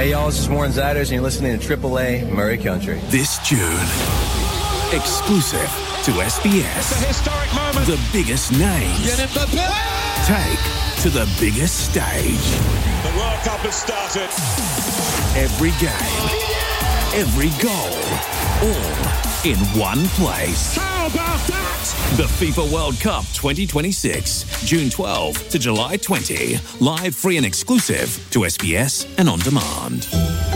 Hey, y'all, this is Warren Ziders, and you're listening to AAA Murray Country. This June, exclusive to SBS. It's a historic moment. The biggest names take to the biggest stage. The World Cup has started. Every game, every goal, all in one place. How about that? The FIFA World Cup 2026, June 12 to July 20. Live, free and exclusive to SBS and on demand.